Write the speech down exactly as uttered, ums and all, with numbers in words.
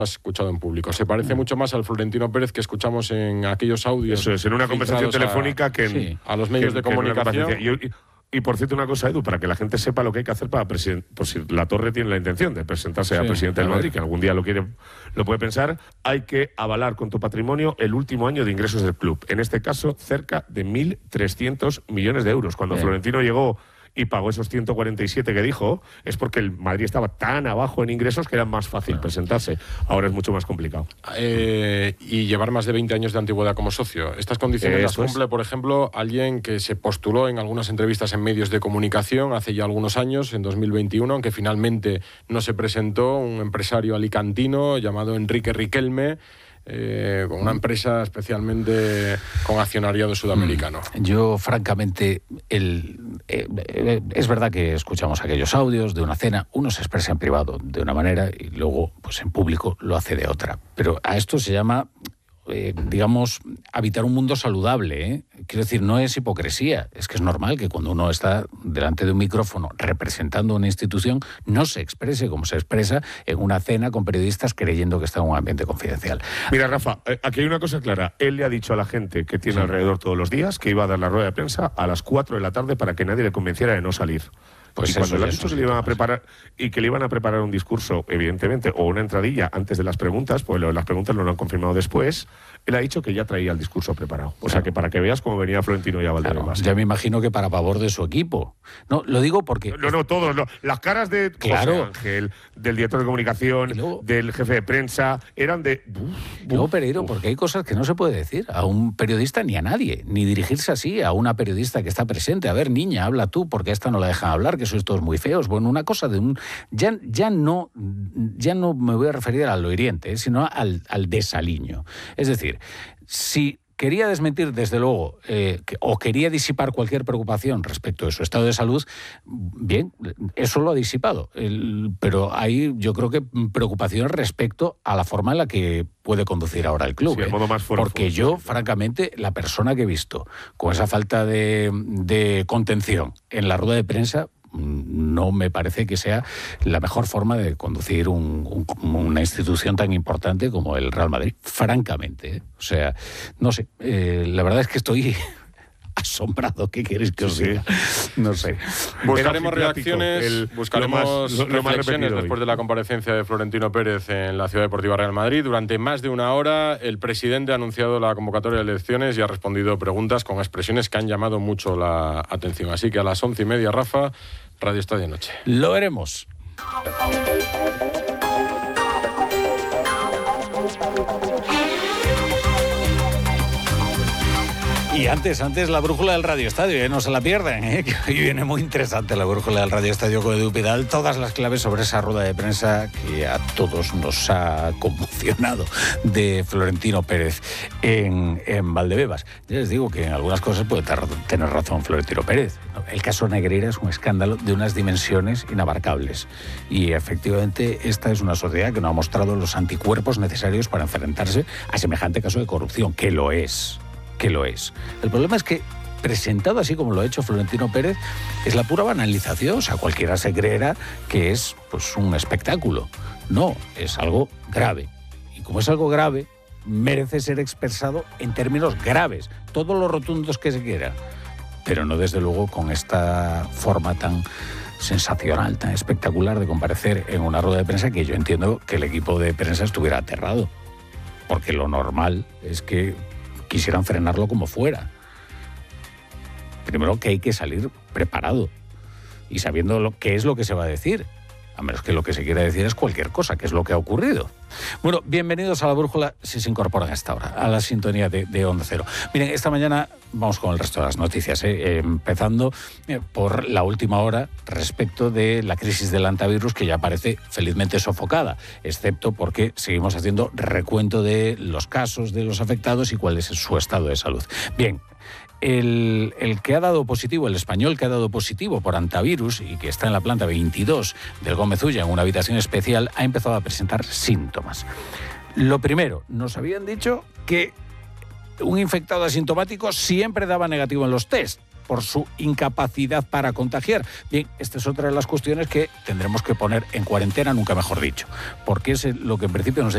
has escuchado en público. Se parece mucho más al Florentino Pérez que escuchamos en aquellos audios. Eso es, en una conversación telefónica a, que en, sí, a los medios que, de comunicación. Y, y, y por cierto, una cosa, Edu, para que la gente sepa lo que hay que hacer para presidente, por si la Torre tiene la intención de presentarse sí, a presidente del Madrid, que algún día lo quiere, lo puede pensar, hay que avalar con tu patrimonio el último año de ingresos del club. En este caso, cerca de mil trescientos millones de euros. Cuando Bien. Florentino llegó y pagó esos ciento cuarenta y siete que dijo, es porque el Madrid estaba tan abajo en ingresos que era más fácil bueno. presentarse. Ahora es mucho más complicado. Eh, y llevar más de veinte años de antigüedad como socio. Estas condiciones eh, las cumple, es. por ejemplo, alguien que se postuló en algunas entrevistas en medios de comunicación hace ya algunos años, en dos mil veintiuno, aunque finalmente no se presentó, un empresario alicantino llamado Enrique Riquelme, Eh, con una empresa especialmente con accionariado sudamericano. Yo, francamente, el, eh, eh, es verdad que escuchamos aquellos audios de una cena, uno se expresa en privado de una manera y luego, pues en público, lo hace de otra. Pero a esto se llama, eh, digamos, habitar un mundo saludable, ¿eh? Quiero decir, no es hipocresía, es que es normal que cuando uno está delante de un micrófono representando una institución no se exprese como se expresa en una cena con periodistas creyendo que está en un ambiente confidencial. Mira, Rafa, aquí hay una cosa clara. Él le ha dicho a la gente que tiene sí. alrededor todos los días que iba a dar la rueda de prensa a las cuatro de la tarde para que nadie le convenciera de no salir. Pues y cuando le han dicho que le iban a preparar y que le iban a preparar un discurso, evidentemente, o una entradilla antes de las preguntas, pues las preguntas no lo han confirmado después, él ha dicho que ya traía el discurso preparado. O claro. sea, que para que veas cómo venía Florentino y a Valdebebas. Claro, ya me imagino que para pavor de su equipo. No, lo digo porque... No, no, todos. No. Las caras de claro. José Ángel, del director de comunicación, luego, del jefe de prensa, eran de... Uf, no, Pereiro, uf. porque hay cosas que no se puede decir a un periodista ni a nadie, ni dirigirse así a una periodista que está presente. A ver, niña, habla tú, porque a esta no la dejan hablar, que sois todos muy feos. Bueno, una cosa de un... Ya, ya, no, ya no me voy a referir al lo hiriente, sino al, al desaliño. Es decir, si quería desmentir, desde luego, eh, que, o quería disipar cualquier preocupación respecto de su estado de salud, bien, eso lo ha disipado. El, pero hay, yo creo que, preocupaciones respecto a la forma en la que puede conducir ahora el club. Sí, ¿eh? el modo más fuerte, Porque yo, sí. francamente, la persona que he visto con esa falta de, de contención en la rueda de prensa, no me parece que sea la mejor forma de conducir un, un, una institución tan importante como el Real Madrid, francamente, ¿eh? O sea, no sé, eh, la verdad es que estoy asombrado. ¿Qué queréis que os diga? No sé. Buscaremos reacciones, el, buscaremos lo más, lo, lo reflexiones más después de la comparecencia de Florentino Pérez en la Ciudad Deportiva Real Madrid. Durante más de una hora, el presidente ha anunciado la convocatoria de elecciones y ha respondido preguntas con expresiones que han llamado mucho la atención. Así que a las once y media, Rafa, Radio Estadio Noche. Lo veremos. Y antes, antes la brújula del Radio Estadio, ¿eh? No se la pierdan, ¿eh? Que hoy viene muy interesante la brújula del Radio Estadio con Edu Pidal. Todas las claves sobre esa rueda de prensa que a todos nos ha conmocionado de Florentino Pérez en, en Valdebebas. Ya les digo que en algunas cosas puede tener razón Florentino Pérez. El caso Negreira es un escándalo de unas dimensiones inabarcables. Y efectivamente esta es una sociedad que no ha mostrado los anticuerpos necesarios para enfrentarse a semejante caso de corrupción, que lo es. que lo es. El problema es que, presentado así como lo ha hecho Florentino Pérez, es la pura banalización. O sea, cualquiera se creerá que es pues un espectáculo. No, es algo grave. Y como es algo grave, merece ser expresado en términos graves, todos los rotundos que se quiera. Pero no, desde luego, con esta forma tan sensacional, tan espectacular de comparecer en una rueda de prensa, que yo entiendo que el equipo de prensa estuviera aterrado. Porque lo normal es que quisieran frenarlo como fuera. Primero que hay que salir preparado y sabiendo lo, qué es lo que se va a decir, a menos que lo que se quiera decir es cualquier cosa, que es lo que ha ocurrido. Bueno, bienvenidos a la brújula, si se incorporan a esta hora, a la sintonía de, de Onda Cero. Miren, esta mañana vamos con el resto de las noticias, ¿eh? Eh, empezando eh, por la última hora respecto de la crisis del antivirus, que ya parece felizmente sofocada, excepto porque seguimos haciendo recuento de los casos de los afectados y cuál es su estado de salud. Bien, El, el que ha dado positivo, el español que ha dado positivo por antivirus y que está en la planta veintidós del Gómez Ulla, en una habitación especial, ha empezado a presentar síntomas. Lo primero, nos habían dicho que un infectado asintomático siempre daba negativo en los test por su incapacidad para contagiar. Bien, esta es otra de las cuestiones que tendremos que poner en cuarentena, nunca mejor dicho, porque es lo que en principio nos